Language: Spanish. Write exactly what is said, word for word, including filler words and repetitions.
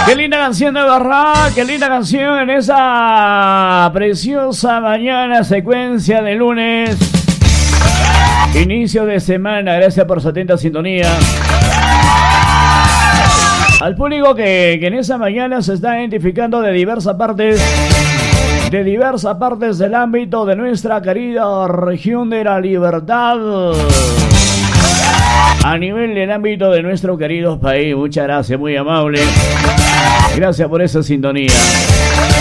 Qué linda canción de verdad, qué linda canción en esa preciosa mañana, secuencia de lunes, inicio de semana. Gracias por su atenta sintonía. Al público que, que en esa mañana se está identificando de diversas partes, de diversas partes del ámbito de nuestra querida región de la Libertad, a nivel del ámbito de nuestro querido país. Muchas gracias, muy amable. Gracias por esa sintonía.